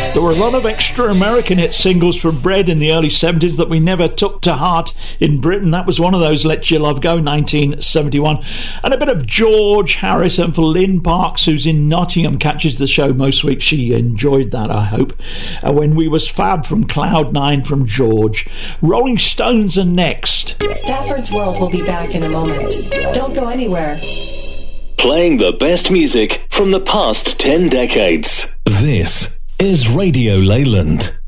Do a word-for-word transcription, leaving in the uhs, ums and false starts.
There were a lot of extra American hit singles from Bread in the early seventies that we never took to heart in Britain. That was one of those. Let Your Love Go, nineteen seventy-one. And a bit of George Harrison for Lynn Parks, who's in Nottingham, catches the show most weeks. She enjoyed that, I hope. Uh, when We Was Fab from Cloud Nine from George. Rolling Stones are next. Stafford's World will be back in a moment. Don't go anywhere. Playing the best music from the past ten decades. This is Radio Leyland.